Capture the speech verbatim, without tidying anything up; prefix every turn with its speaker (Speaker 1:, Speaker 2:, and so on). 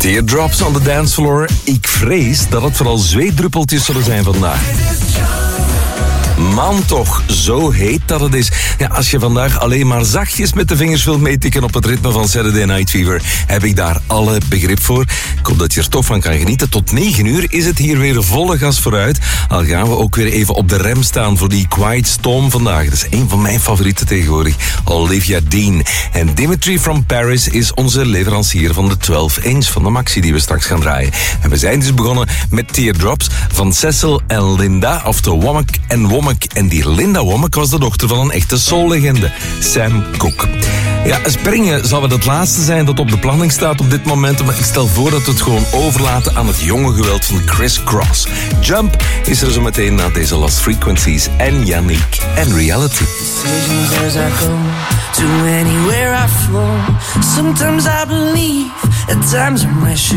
Speaker 1: Teardrops on the dance floor. Ik vrees dat het vooral zweetdruppeltjes zullen zijn vandaag. Man toch, zo heet dat het is. Ja, als je vandaag alleen maar zachtjes met de vingers wilt meetikken op het ritme van Saturday Night Fever, heb ik daar alle begrip voor. Ik hoop dat je er toch van kan genieten. Tot negen uur is het hier weer volle gas vooruit. Al gaan we ook weer even op de rem staan voor die Quiet Storm vandaag. Dat is een van mijn favorieten tegenwoordig. Olivia Dean. En Dimitri from Paris is onze leverancier van de twaalf inch van de Maxi die we straks gaan draaien. En we zijn dus begonnen met Teardrops van Cecil en Linda, of de Womack en Womack. En die Linda Womack was de dochter van een echte soullegende, Sam Cooke. Ja, springen zal wel het laatste zijn dat op de planning staat op dit moment, maar ik stel voor dat we het gewoon overlaten aan het jonge geweld van Chris Cross. Jump is er zo meteen na deze Lost Frequencies en Yannick en Reality.
Speaker 2: Decisions as I go to anywhere I flow. Sometimes I believe, at times I'm rational.